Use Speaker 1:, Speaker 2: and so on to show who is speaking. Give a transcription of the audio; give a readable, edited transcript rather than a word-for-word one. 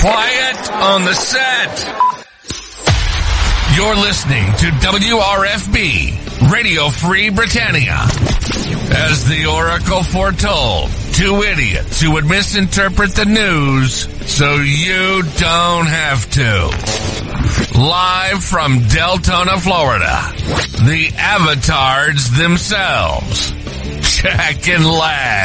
Speaker 1: Quiet on the set. You're listening to WRFB, Radio Free Britannia. As the Oracle foretold, two idiots who would misinterpret the news so you don't have to. Live from Deltona, Florida, the avatars themselves, Jack and Lag.